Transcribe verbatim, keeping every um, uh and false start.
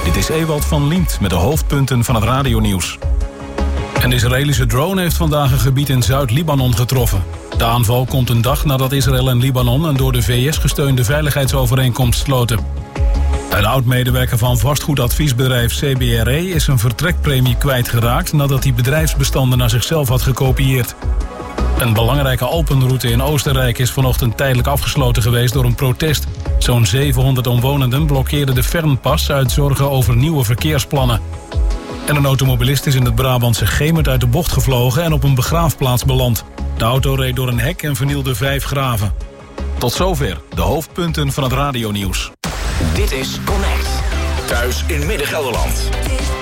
Dit is Ewald van Liemt met de hoofdpunten van het radionieuws. Een Israëlische drone heeft vandaag een gebied in Zuid-Libanon getroffen. De aanval komt een dag nadat Israël en Libanon een door de V S gesteunde veiligheidsovereenkomst sloten. Een oud-medewerker van vastgoedadviesbedrijf C B R E is een vertrekpremie kwijtgeraakt nadat hij bedrijfsbestanden naar zichzelf had gekopieerd. Een belangrijke Alpenroute in Oostenrijk is vanochtend tijdelijk afgesloten geweest door een protest. Zo'n zevenhonderd omwonenden blokkeerden de Fernpas uit zorgen over nieuwe verkeersplannen. En een automobilist is in het Brabantse Gemert uit de bocht gevlogen en op een begraafplaats beland. De auto reed door een hek en vernielde vijf graven. Tot zover de hoofdpunten van het radionieuws. Dit is Connect. Thuis in Midden-Gelderland.